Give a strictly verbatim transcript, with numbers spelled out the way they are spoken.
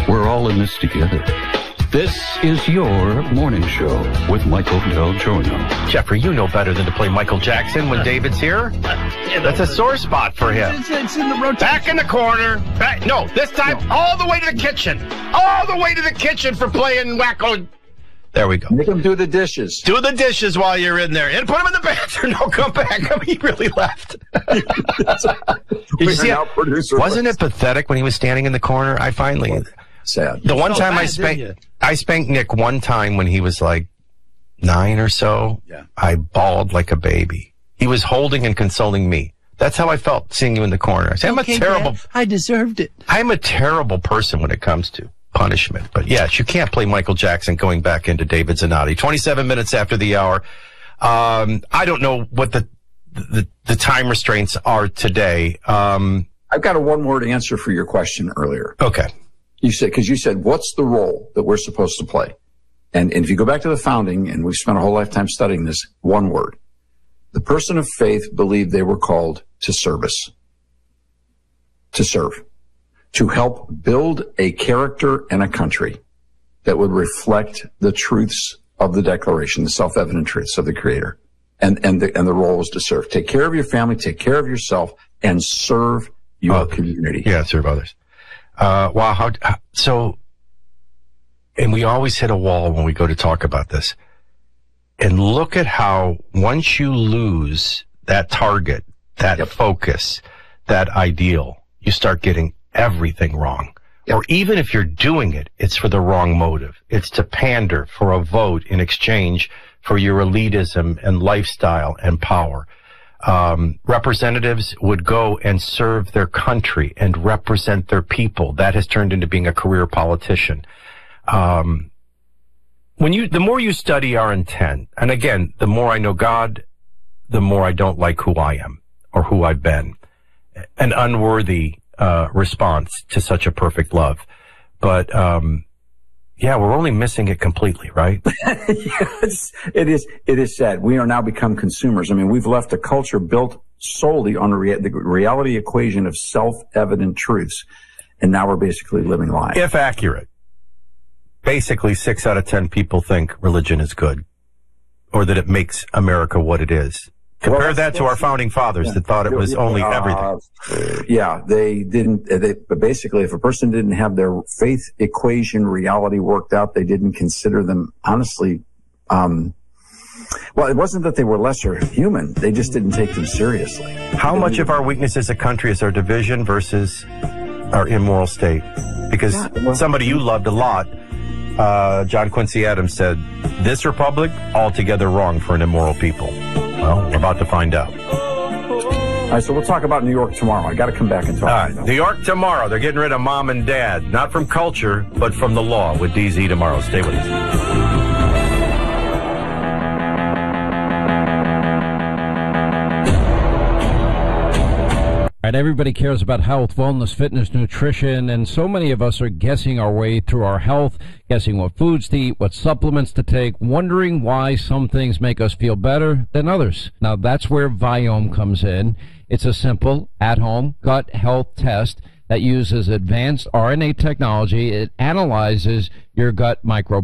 We're all in this together. This is your morning show with Michael Del Giorno. Jeffrey, you know better than to play Michael Jackson when David's here. That's a sore spot for him. It's, it's in the rotation. Back in the corner. Back, no, this time no. all the way to the kitchen. All the way to the kitchen for playing wacko. There we go. Make him do the dishes. Do the dishes while you're in there. And put him in the bathroom. No, come back. I mean, he really left. Did you see it? Wasn't it pathetic when he was standing in the corner? I finally... Sad. The one time bad, I spanked, I spanked Nick one time when he was like nine or so. Yeah. I bawled like a baby. He was holding and consoling me. That's how I felt seeing you in the corner. I said, I'm okay, a terrible. Dad, I deserved it. I'm a terrible person when it comes to punishment. But yes, you can't play Michael Jackson going back into David Zanotti. twenty-seven minutes after the hour. Um, I don't know what the the, the time restraints are today. Um, I've got a one-word answer for your question earlier. Okay. You said, because you said, what's the role that we're supposed to play? And, and if you go back to the founding, and we've spent a whole lifetime studying this, one word. The person of faith believed they were called to service. To serve. To help build a character and a country that would reflect the truths of the Declaration, the self-evident truths of the Creator. And, and the, and the role was to serve. Take care of your family, take care of yourself, and serve your oh, community. Yeah, serve others. Uh, wow. How, how, so, and we always hit a wall when we go to talk about this. And look at how once you lose that target, that yep. focus, that ideal, you start getting everything wrong. Yep. Or even if you're doing it, it's for the wrong motive. It's to pander for a vote in exchange for your elitism and lifestyle and power. Um, representatives would go and serve their country and represent their people. That has turned into being a career politician. Um, when you, the more you study our intent, and again, the more I know God, the more I don't like who I am or who I've been. An unworthy, uh, response to such a perfect love. But, um, yeah, we're only missing it completely, right? Yes, it is. It is sad. We are now become consumers. I mean, we've left a culture built solely on the, rea- the reality equation of self-evident truths, and now we're basically living lies. If accurate, basically six out of ten people think religion is good, or that it makes America what it is. Compare well, that to our founding fathers yeah. that thought it was yeah, only uh, everything. Yeah, they didn't, they, but basically if a person didn't have their faith equation reality worked out, they didn't consider them, honestly, um, well, it wasn't that they were lesser human. They just didn't take them seriously. How much of our weakness as a country is our division versus our immoral state? Because yeah, well, somebody you loved a lot, uh, John Quincy Adams said, this republic, altogether wrong for an immoral people. Well, we're about to find out. All right, so we'll talk about New York tomorrow. I got to come back and talk. All right, New York tomorrow. They're getting rid of mom and dad, not from culture, but from the law with D Z tomorrow. Stay with us. Right, everybody cares about health, wellness, fitness, nutrition, and so many of us are guessing our way through our health, guessing what foods to eat, what supplements to take, wondering why some things make us feel better than others. Now, that's where Viome comes in. It's a simple, at-home gut health test that uses advanced R N A technology. It analyzes your gut microbiome.